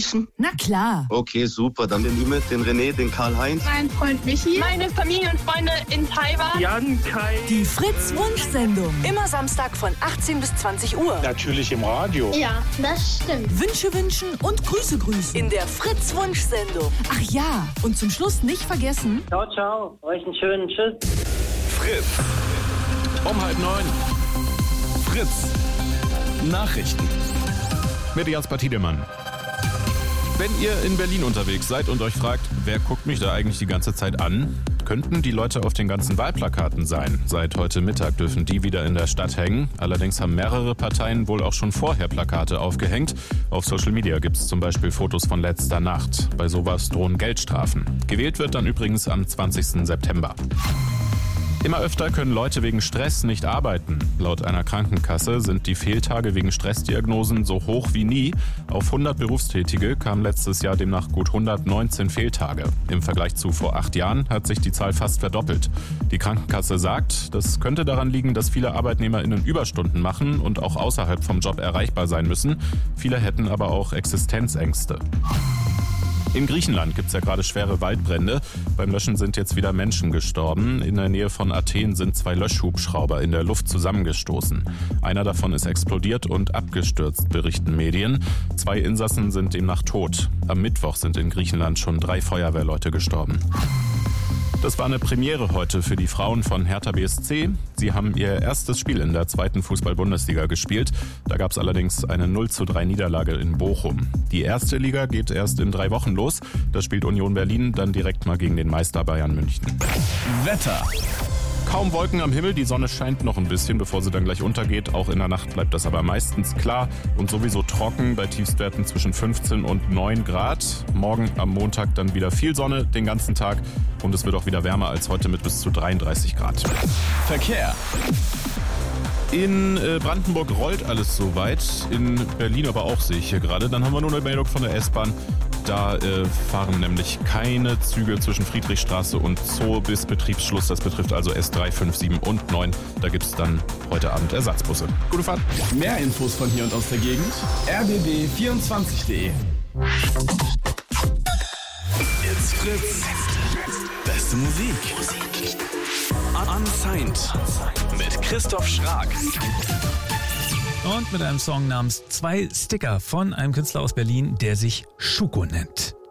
grüßen? Na klar. Okay, super. Dann den Ümit, den René, den Karl-Heinz. Mein Freund Michi. Meine Familie und Freunde in Taiwan. Jan, Kai. Die Fritz-Wunsch-Sendung. Immer Samstag von 18 bis 20 Uhr. Natürlich im Radio. Ja, das stimmt. Wünsche wünschen und Grüße grüßen. In der Fritz-Wunsch-Sendung. Ach ja, und zum Schluss nicht vergessen... Ciao, ciao. Euch einen schönen Tschüss. Fritz. Um 8:30. Fritz. Nachrichten. Mit Jasper Tiedemann. Wenn ihr in Berlin unterwegs seid und euch fragt, wer guckt mich da eigentlich die ganze Zeit an, könnten die Leute auf den ganzen Wahlplakaten sein. Seit heute Mittag dürfen die wieder in der Stadt hängen. Allerdings haben mehrere Parteien wohl auch schon vorher Plakate aufgehängt. Auf Social Media gibt es zum Beispiel Fotos von letzter Nacht. Bei sowas drohen Geldstrafen. Gewählt wird dann übrigens am 20. September. Immer öfter können Leute wegen Stress nicht arbeiten. Laut einer Krankenkasse sind die Fehltage wegen Stressdiagnosen so hoch wie nie. Auf 100 Berufstätige kamen letztes Jahr demnach gut 119 Fehltage. Im Vergleich zu vor 8 Jahren hat sich die Zahl fast verdoppelt. Die Krankenkasse sagt, das könnte daran liegen, dass viele ArbeitnehmerInnen Überstunden machen und auch außerhalb vom Job erreichbar sein müssen. Viele hätten aber auch Existenzängste. In Griechenland gibt es ja gerade schwere Waldbrände. Beim Löschen sind jetzt wieder Menschen gestorben. In der Nähe von Athen sind 2 Löschhubschrauber in der Luft zusammengestoßen. Einer davon ist explodiert und abgestürzt, berichten Medien. 2 Insassen sind demnach tot. Am Mittwoch sind in Griechenland schon 3 Feuerwehrleute gestorben. Das war eine Premiere heute für die Frauen von Hertha BSC. Sie haben ihr erstes Spiel in der 2. Fußball-Bundesliga gespielt. Da gab es allerdings eine 0:3 Niederlage in Bochum. Die erste Liga geht erst in 3 Wochen los. Da spielt Union Berlin dann direkt mal gegen den Meister Bayern München. Wetter. Kaum Wolken am Himmel, die Sonne scheint noch ein bisschen, bevor sie dann gleich untergeht. Auch in der Nacht bleibt das aber meistens klar und sowieso trocken bei Tiefstwerten zwischen 15 und 9 Grad. Morgen am Montag dann wieder viel Sonne den ganzen Tag und es wird auch wieder wärmer als heute mit bis zu 33 Grad. Verkehr. In Brandenburg rollt alles soweit, in Berlin aber auch, sehe ich hier gerade. Dann haben wir nur eine Meldung von der S-Bahn. Da fahren nämlich keine Züge zwischen Friedrichstraße und Zoo bis Betriebsschluss. Das betrifft also S3, 5, 7 und 9. Da gibt es dann heute Abend Ersatzbusse. Gute Fahrt. Mehr Infos von hier und aus der Gegend rbb24.de. It's Fritz. Beste Musik. Unsigned. Mit Christoph Schrag. Und mit einem Song namens 2 Sticker von einem Künstler aus Berlin, der sich Schuko nennt.